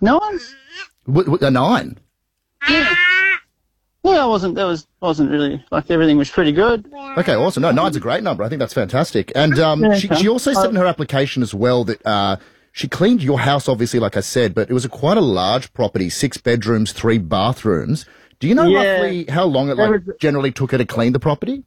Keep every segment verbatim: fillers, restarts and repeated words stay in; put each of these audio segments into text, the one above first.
Nine? W- w- a nine? Yeah. Yeah, I wasn't, that was, wasn't really, like, everything was pretty good. Okay, awesome. No, nine's a great number. I think that's fantastic. And um, Yeah, she, okay. she also said in her application as well that uh, she cleaned your house, obviously, like I said, but it was a quite a large property, six bedrooms, three bathrooms. Do you know Yeah. roughly how long it like was- generally took her to clean the property?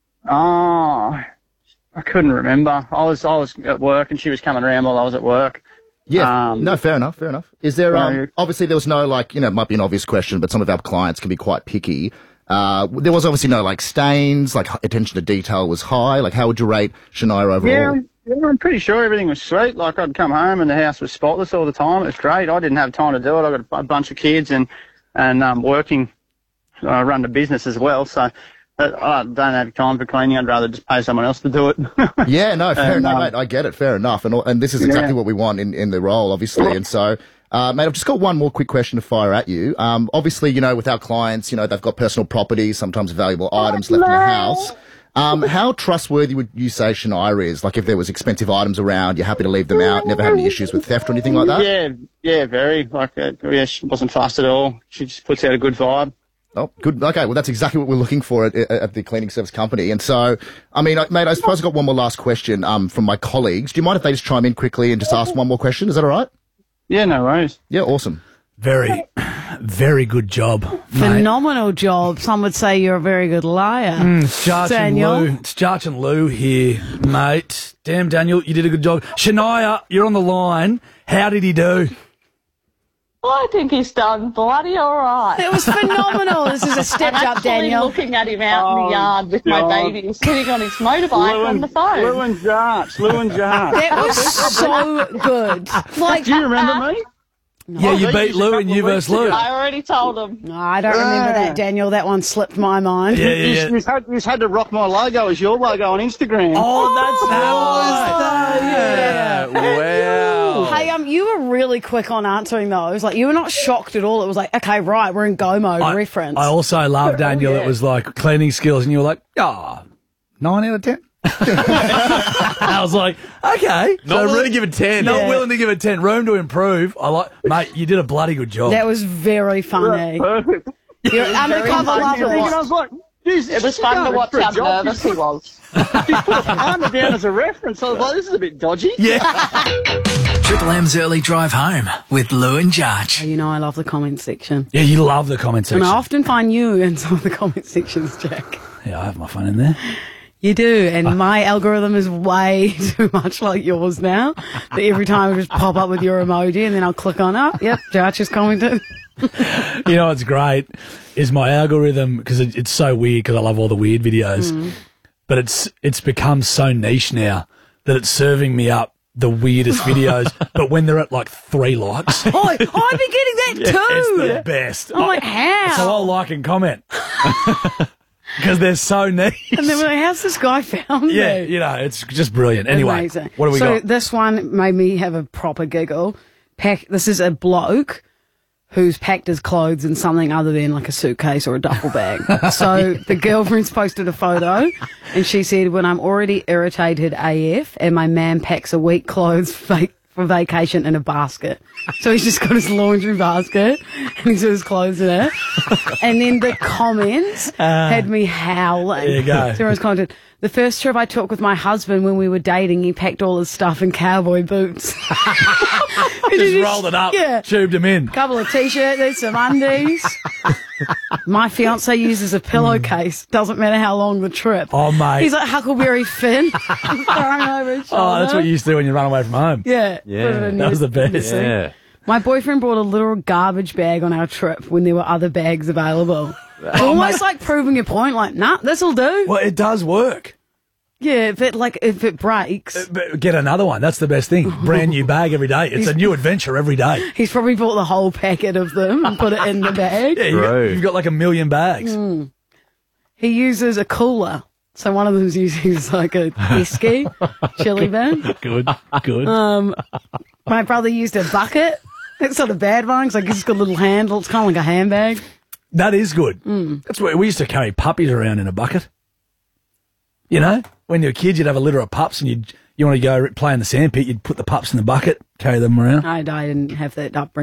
Oh, I couldn't remember. I was, I was at work and she was coming around while I was at work. Yeah, Um, no, fair enough, fair enough. Is there, um, Right. obviously there was no, like, you know, it might be an obvious question, but some of our clients can be quite picky. Uh, there was obviously no, like, stains, like, attention to detail was high. Like, how would you rate Shania overall? Yeah, yeah, I'm pretty sure everything was sweet. Like, I'd come home and the house was spotless all the time. It was great. I didn't have time to do it. I got a bunch of kids and, and, um, working, I run the business as well. So uh, I don't have time for cleaning. I'd rather just pay someone else to do it. Yeah, no, fair And, enough, um, mate. I get it. Fair enough. And, and this is exactly Yeah. what we want in, in the role, obviously. And so, uh, mate, I've just got one more quick question to fire at you. Um, obviously, you know, with our clients, you know, they've got personal properties, sometimes valuable items left in the house. Um, how trustworthy would you say Shania is? Like, if there was expensive items around, you're happy to leave them out, never had any issues with theft or anything like that? Yeah, yeah, very. Like, uh, yeah, she wasn't fussed at all. She just puts out a good vibe. Oh, good. Okay, well, that's exactly what we're looking for at, at the cleaning service company. And so, I mean, mate, I suppose I've got one more last question um, from my colleagues. Do you mind if they just chime in quickly and just ask one more question? Is that all right? Yeah, no worries. Yeah, awesome. Very, very good job, mate. Phenomenal job. Some would say you're a very good liar. Mm, it's Jarch and Daniel. Lou. It's Jarch and Lou here, mate. Damn, Daniel, you did a good job. Shania, you're on the line. How did he do? I think he's done bloody all right. It was phenomenal. This is a step I'm up, actually Daniel. looking at him out in Oh, the yard with my God. baby sitting on his motorbike on the Lou phone. and Jarch, Lou and Jarch. That was so good. Like, Do you remember me? Yeah, you they beat used a Lou couple and of you weeks versus Lou. ago. I already told him. no, I don't remember that, Daniel. That one slipped my mind. Yeah, yeah, You, yeah. you, had, you had to rock my logo as your logo on Instagram. Oh, that's that was that. Yeah. Wow. Hey, um, you were really quick on answering those. Like, you were not shocked at all. It was like, okay, right, we're in go mode. I, reference. I also love Daniel. It was like cleaning skills, and you were like, ah, oh, nine out of ten. I was like, okay. Not willing to give it ten. Not Yeah. willing to give it ten. Room to improve. I like, mate. You did a bloody good job. that was very funny. Perfect. You're undercover funny to lovely. watch. I was like, geez, It was she's fun going to watch for a how job. nervous he was. She put a partner down as a reference. I was like, this is a bit dodgy. Yeah. Triple M's Early Drive Home with Lou and Jarch. You know I love the comment section. Yeah, you love the comment And section. I often find you in some of the comment sections, Jack. Yeah, I have my fun in there. You do, and my algorithm is way too much like yours now. That every time I just pop up with your emoji, and then I'll click on it. Yep, Jarch is commented. You know what's great is my algorithm, because it, it's so weird, because I love all the weird videos, Mm. but it's it's become so niche now that it's serving me up the weirdest videos, but when they're at like three likes. Oh, I've been getting that too. It's the best. I'm like, how? So I'll like and comment. Because they're so niche. And then we're like, how's this guy found Yeah, me? you know, it's just brilliant. Anyway, Amazing. what do we so got? this one made me have a proper giggle. Pack. This is a bloke who's packed his clothes in something other than like a suitcase or a duffel bag. So the girlfriend's posted a photo, and she said, "When I'm already irritated A F, and my man packs a week clothes fake." For vacation in a basket. So he's just got his laundry basket and he's got his clothes in it. And then the comments had me howling. There you go. So everyone's commented, the first trip I took with my husband when we were dating, he packed all his stuff in cowboy boots. Just rolled it up, Yeah. tubed them in. Couple of t-shirts, some undies. My fiance uses a pillowcase. Doesn't matter how long the trip. Oh, mate. He's like Huckleberry Finn. Throwing over his shoulder. Oh, that's what you used to do when you run away from home. Yeah. Yeah. Put it in That your- was the best. Yeah. My boyfriend brought a little garbage bag on our trip when there were other bags available. It's almost like proving your point, like, nah, this'll do. Well, it does work. Yeah, if it, like, if it breaks. But get another one. That's the best thing. Brand new bag every day. It's a new adventure every day. He's probably bought the whole packet of them and put it in the bag. Yeah, you got, Right. you've got like a million bags. He uses a cooler. So one of them uses like a whiskey chili bag. Good, good. Um, my brother used a bucket. It's not a bad one because like it's got a little handle. It's kind of like a handbag. That is good. That's where we used to carry puppies around in a bucket. You know, when you were kids, you'd have a litter of pups, and you'd you want to go play in the sandpit, you'd put the pups in the bucket, carry them around. I, I didn't have that upbringing.